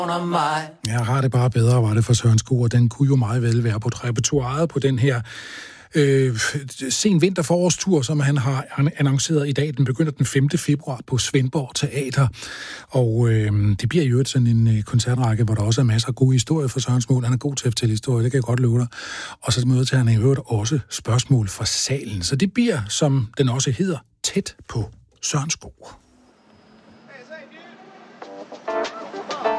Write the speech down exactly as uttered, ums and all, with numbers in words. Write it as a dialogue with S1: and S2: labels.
S1: Ja, har det bare bedre, var det for Søren Skue, og den kunne jo meget vel være på repertoiret på den her øh, sen vinterforårstur, som han har annonceret i dag. Den begynder den femte februar på Svendborg Teater, og øh, det bliver jo sådan en koncertrække, hvor der også er masser af gode historier for Søren Skue. Han er god til at fortælle historier, det kan jeg godt love dig. Og så møder han i øvrigt også spørgsmål fra salen, så det bliver, som den også hedder, tæt på Søren Skue.